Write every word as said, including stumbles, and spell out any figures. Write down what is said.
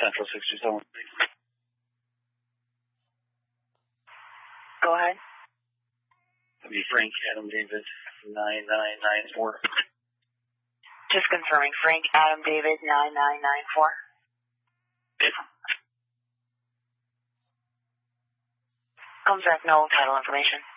Central sixty-seven. Go ahead. That'd be Frank Adam David nine nine nine four. Just confirming, Frank Adam David nine nine nine four. Yep. Comes back no title information.